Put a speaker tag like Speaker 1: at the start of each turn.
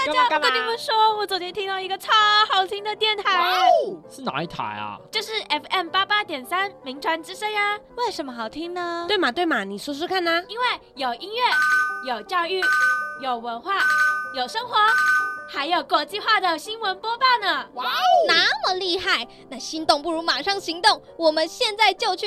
Speaker 1: 家，我跟你们说，我昨天听到一个超好听的电台。
Speaker 2: 是哪一台啊？
Speaker 1: 就是 FM88.3名传之声呀。为什么好听呢？
Speaker 3: 对嘛，你说说看啊。
Speaker 1: 因为有音乐，有教育，有文化，有生活，还有国际化的新闻播报呢。
Speaker 4: 哇哦，那么厉害！那心动不如马上行动，我们现在就去